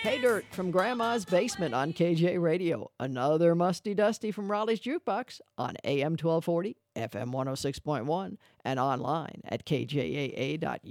Pay Dirt from Grandma's Basement on KJ Radio. Another Musty Dusty from Raleigh's Jukebox on AM 1240, FM 106.1, and online at kjaa.us.